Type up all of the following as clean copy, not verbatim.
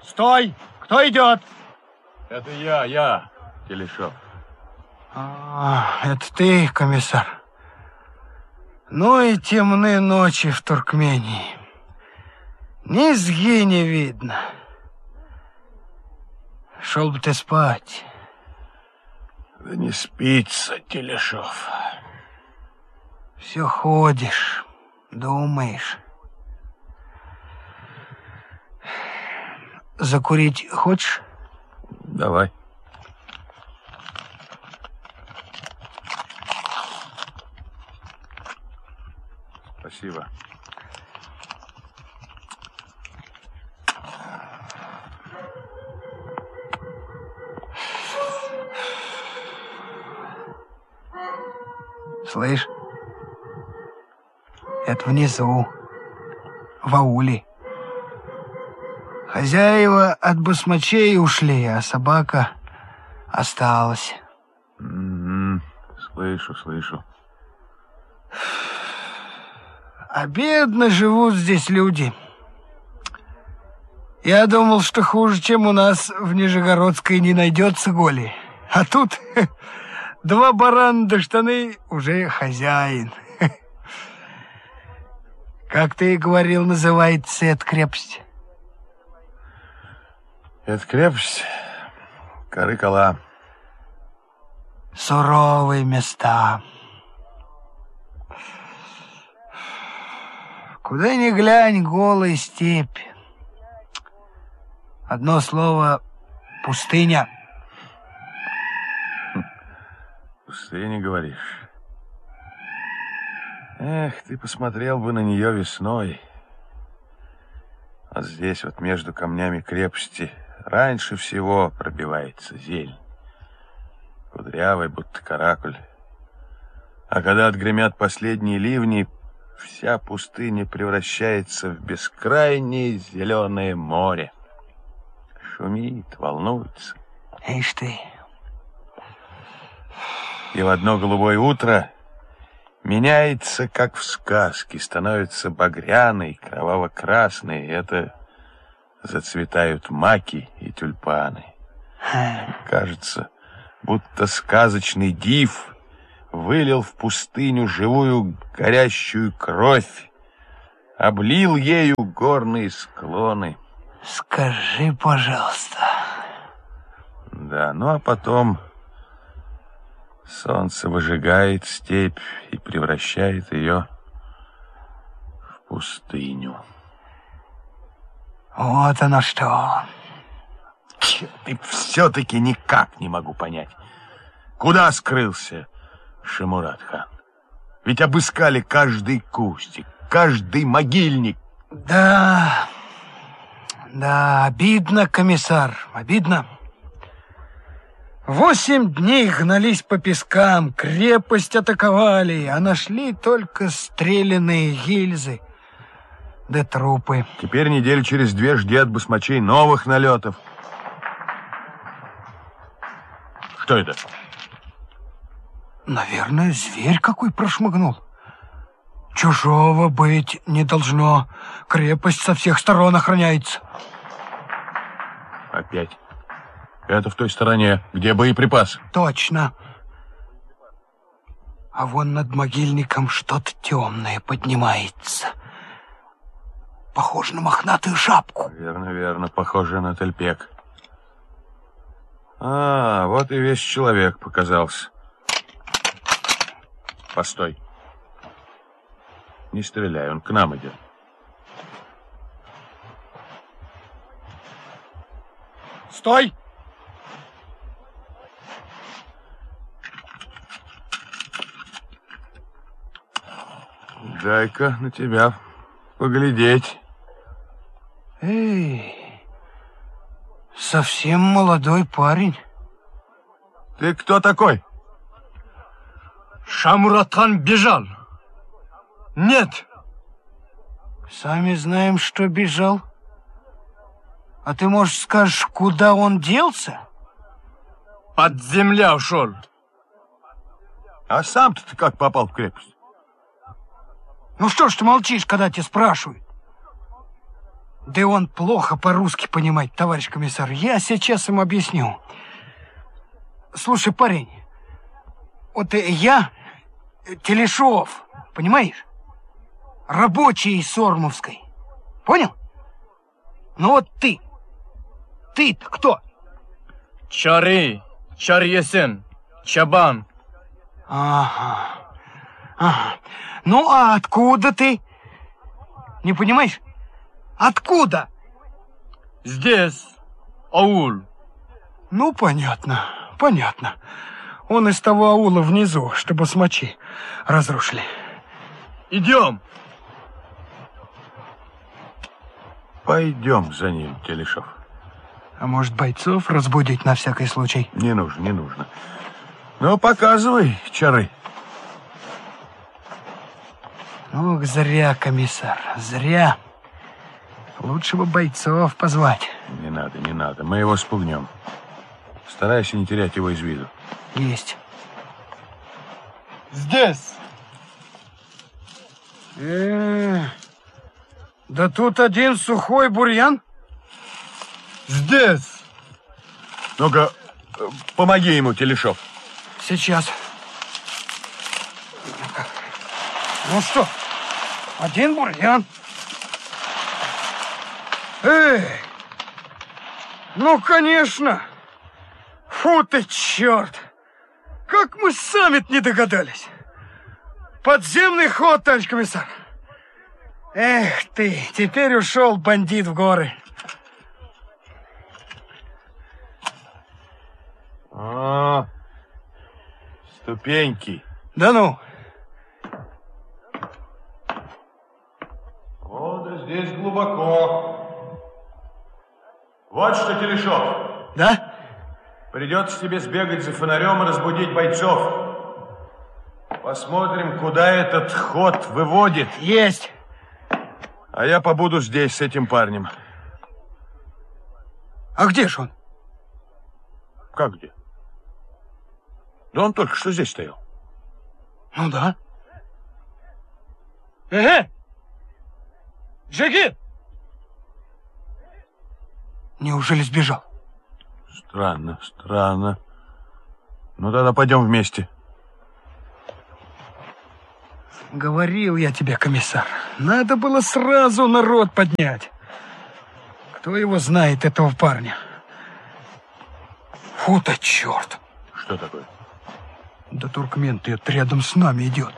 Стой! Кто идет? Это я, Телешов. Это ты, комиссар. Ну и темны ночи в Туркмении. Низги не видно. Шел бы ты спать. Да не спится, Телешов. Все ходишь, думаешь. Закурить хочешь? Давай. Спасибо. Слышь, это внизу, в ауле. Хозяева от басмачей ушли, а собака осталась. Слышу. А бедно живут здесь люди. Я думал, что хуже, чем у нас в Нижегородской, не найдется голи. А тут 2 барана да штаны, уже хозяин. Как ты и говорил, называется эта крепость? Это крепость Карыкала. Суровые места. Куда ни глянь, голая степь. Одно слово — пустыня. Пустыня, говоришь? Эх, ты посмотрел бы на нее весной. Вот здесь вот между камнями крепости раньше всего пробивается зелень. Кудрявый, будто каракуль. А когда отгремят последние ливни, вся пустыня превращается в бескрайнее зеленое море. Шумит, волнуется. Ишь ты. И в одно голубое утро меняется, как в сказке, становится багряной, кроваво-красной. Это зацветают маки и тюльпаны. Кажется, будто сказочный див вылил в пустыню живую горящую кровь, облил ею горные склоны. Скажи, пожалуйста. Да, ну а потом солнце выжигает степь и превращает ее в пустыню. Вот оно что. Ты все-таки никак не могу понять, куда скрылся Шамурат-хан? Ведь обыскали каждый кустик, каждый могильник. Да, обидно, комиссар, обидно. 8 дней гнались по пескам, крепость атаковали, а нашли только стрелянные гильзы да трупы. Теперь неделю через 2 жди от басмачей новых налетов. Кто это? Наверное, зверь какой прошмыгнул. Чужого быть не должно. Крепость со всех сторон охраняется. Опять. Это в той стороне, где боеприпасы. Точно. А вон над могильником что-то темное поднимается. Похоже на мохнатую шапку. Верно, похоже на тельпек. А, вот и весь человек показался. Постой. Не стреляй, он к нам идет. Стой! Дай-ка на тебя поглядеть. Эй, совсем молодой парень. Ты кто такой? Шамурат-хан бежал. Нет. Сами знаем, что бежал. А ты, может, скажешь, куда он делся? Под земля ушел. А сам-то ты как попал в крепость? Ну что ж ты молчишь, когда тебя спрашивают? Да он плохо по-русски понимает, товарищ комиссар. Я сейчас ему объясню. Слушай, парень, вот я Телешов, понимаешь? Рабочий из Сормовской. Понял? Ну вот ты-то кто? Чары, Чарьесен, Чабан. Ага. Ну, а откуда ты? Не понимаешь? Откуда? Здесь, аул. Ну, понятно. Он из того аула внизу, чтобы смочи разрушили. Идем. Пойдем за ним, Телешов. А может, бойцов разбудить на всякий случай? Не нужно. Ну, показывай, Чары. Ох, зря, комиссар, зря. Лучше бы бойцов позвать. Не надо. Мы его спугнем. Старайся не терять его из виду. Есть. Здесь. Да тут один сухой бурьян. Здесь. Ну-ка, помоги ему, Телешов. Сейчас. Ну что, один бурьян. Ну, конечно. Фу ты, черт. Как мы сами-то не догадались. Подземный ход, товарищ комиссар. Эх ты, теперь ушел бандит в горы. Ступеньки. Да ну. Вот здесь глубоко. Вот что, Телешов. Да? Придется тебе сбегать за фонарем и разбудить бойцов. Посмотрим, куда этот ход выводит. Есть. А я побуду здесь с этим парнем. А где же он? Как где? Да он только что здесь стоял. Ну да. Джигит! Неужели сбежал? Странно. Ну тогда пойдем вместе. Говорил я тебе, комиссар, надо было сразу народ поднять. Кто его знает, этого парня? Фу ты, черт. Что такое? Да туркмен-то это рядом с нами идет.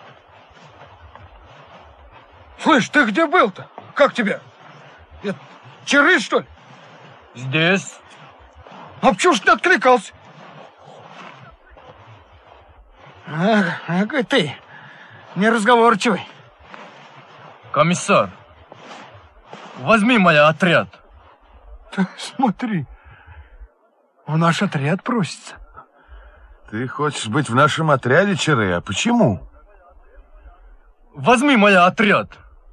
Слышь, ты где был-то? Как тебя? Это Чары, что ли? Здесь. А почему ж не откликался? Ага, ты неразговорчивый. Комиссар, возьми мой отряд. Ты смотри, в наш отряд просится. Ты хочешь быть в нашем отряде, Чары? А почему? Возьми мой отряд.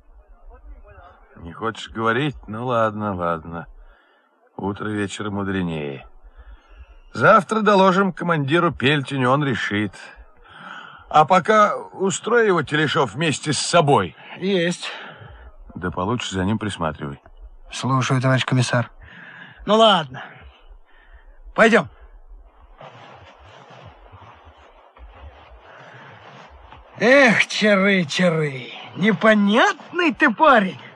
Не хочешь говорить? Ну ладно. Утро вечера мудренее. Завтра доложим командиру Пельтиню, он решит. А пока устрой его, Телешов, вместе с собой. Есть. Да получше за ним присматривай. Слушаю, товарищ комиссар. Ну ладно. Пойдем. Эх, Чары, непонятный ты парень.